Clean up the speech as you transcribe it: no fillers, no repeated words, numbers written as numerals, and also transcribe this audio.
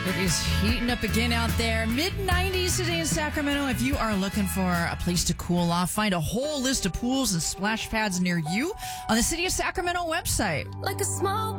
It is heating up again out there. Mid-90s today in Sacramento. If you are looking for a place to cool off, find a whole list of pools and splash pads near you on the City of Sacramento website. Like a small